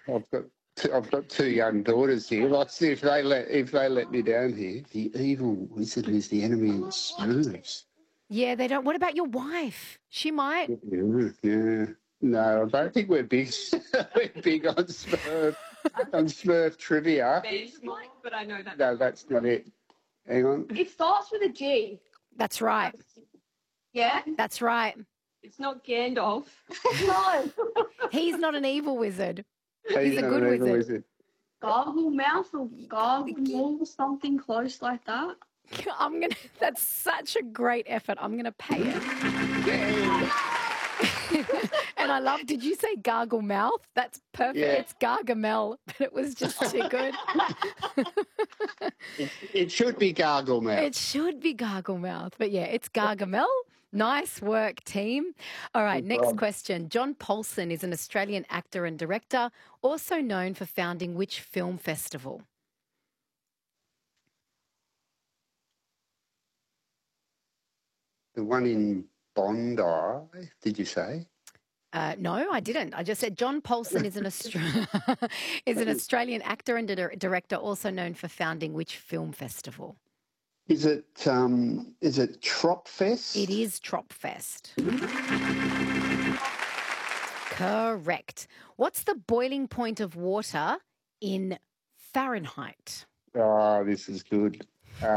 I've got two young daughters here. Let's see if they let me down here. The evil wizard is the enemy of Smurfs. Yeah, they don't. What about your wife? She might. Yeah. No, I don't think we're big. We're big on Smurf trivia. But I know that. No, that's not it. Hang on. It starts with a G. That's right. Yeah? That's right. It's not Gandalf. No. He's not an evil wizard. He's a good wizard. Gargle mouth or gargle something close like that. That's such a great effort. I'm gonna pay it. And I love, did you say gargle mouth? That's perfect. Yeah. It's Gargamel, but it was just too good. It should be gargle mouth. It should be gargle mouth, but yeah, it's Gargamel. Nice work, team. All right, next question. John Paulson is an Australian actor and director, also known for founding which film festival? The one in Bondi, did you say? No, I didn't. I just said John Paulson is an Australian actor and director, also known for founding which film festival? Is it Tropfest? It is Tropfest. Correct. What's the boiling point of water in Fahrenheit? Oh, this is good.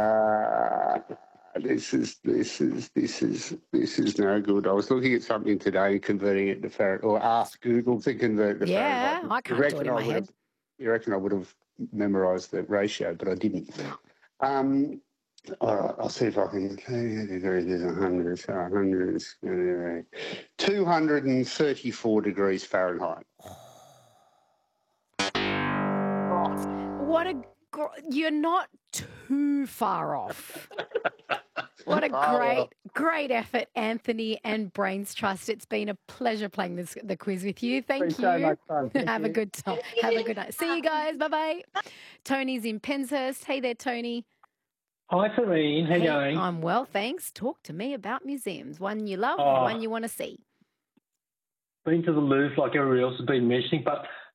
This is no good. I was looking at something today and converting it to Fahrenheit, or asked Google to convert it to Fahrenheit. Yeah, I can't do it in my head. You reckon I would have memorised the ratio, but I didn't. All right, I'll see if I can. There's 100, 234 degrees Fahrenheit. You're not too far off. What a great effort, Anthony and Brains Trust. It's been a pleasure playing the quiz with you. Thank you. So much fun. Have a good time. Have a good night. See you guys. Bye-bye. Tony's in Penshurst. Hey there, Tony. Hi, Serene. How you going? I'm well, thanks. Talk to me about museums. One you love, one you want to see. Been to the Louvre like everybody else has been mentioning, but